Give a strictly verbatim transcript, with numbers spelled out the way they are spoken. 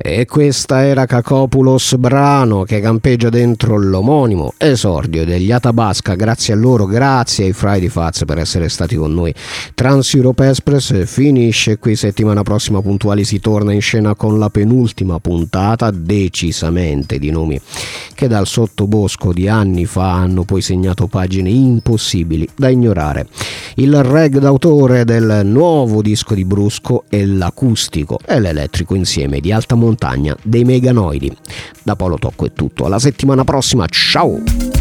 E questa era Kakopoulos, brano che campeggia dentro l'omonimo esordio degli Atabasca. Grazie a loro, grazie ai Friday Fats per essere stati con noi. Trans Europe Express finisce qui, settimana prossima puntuali si torna in scena con la penultima puntata, decisamente di nomi che dal sottobosco di anni fa hanno poi segnato pagine impossibili da ignorare. Il reg d'autore del nuovo disco di Brusco è l'acustico e l'elettrico insieme di alta montagna dei Meganoidi. Da Paolo Tocco è tutto, alla settimana prossima, ciao!